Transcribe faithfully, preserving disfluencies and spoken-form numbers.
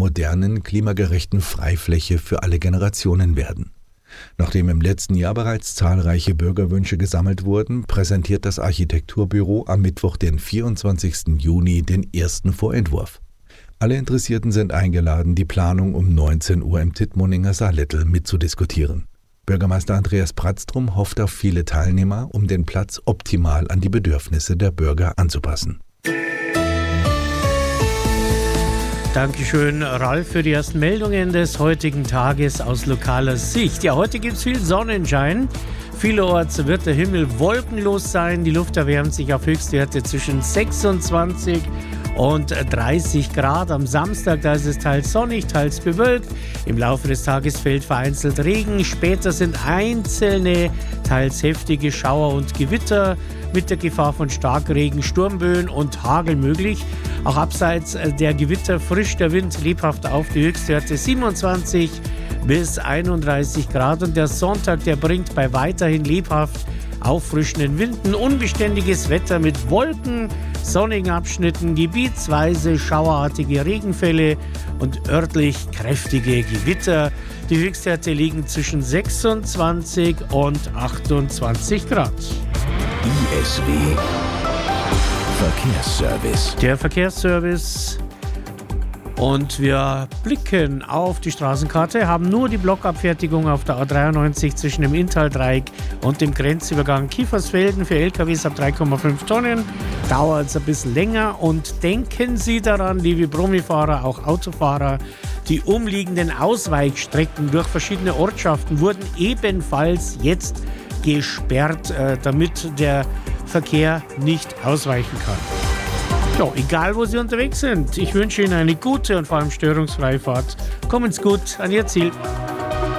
modernen, klimagerechten Freifläche für alle Generationen werden. Nachdem im letzten Jahr bereits zahlreiche Bürgerwünsche gesammelt wurden, präsentiert das Architekturbüro am Mittwoch, den vierundzwanzigsten Juni, den ersten Vorentwurf. Alle Interessierten sind eingeladen, die Planung um neunzehn Uhr im Tittmoninger Saarlättel mitzudiskutieren. Bürgermeister Andreas Bratztrum hofft auf viele Teilnehmer, um den Platz optimal an die Bedürfnisse der Bürger anzupassen. Dankeschön, Ralf, für die ersten Meldungen des heutigen Tages aus lokaler Sicht. Ja, heute gibt es viel Sonnenschein. Vielerorts wird der Himmel wolkenlos sein. Die Luft erwärmt sich auf Höchstwerte zwischen sechsundzwanzig und dreißig Grad. Am Samstag, da ist es teils sonnig, teils bewölkt. Im Laufe des Tages fällt vereinzelt Regen. Später sind einzelne, teils heftige Schauer und Gewitter mit der Gefahr von Starkregen, Sturmböen und Hagel möglich. Auch abseits der Gewitter frischt der Wind lebhaft auf, die Höchstwerte siebenundzwanzig bis einunddreißig Grad. Und der Sonntag, der bringt bei weiterhin lebhaft auffrischenden Winden unbeständiges Wetter mit Wolken, sonnigen Abschnitten, gebietsweise schauerartige Regenfälle und örtlich kräftige Gewitter. Die Höchstwerte liegen zwischen sechsundzwanzig und achtundzwanzig Grad. I S W Verkehrsservice. Der Verkehrsservice. Und wir blicken auf die Straßenkarte, haben nur die Blockabfertigung auf der A dreiundneunzig zwischen dem Inntaldreieck und dem Grenzübergang Kiefersfelden für L K Ws ab drei Komma fünf Tonnen. Dauert es ein bisschen länger und denken Sie daran, liebe Brumifahrer, auch Autofahrer, die umliegenden Ausweichstrecken durch verschiedene Ortschaften wurden ebenfalls jetzt gesperrt, äh, damit der Verkehr nicht ausweichen kann. Ja, egal wo Sie unterwegs sind, ich wünsche Ihnen eine gute und vor allem störungsfreie Fahrt. Kommen Sie gut an Ihr Ziel.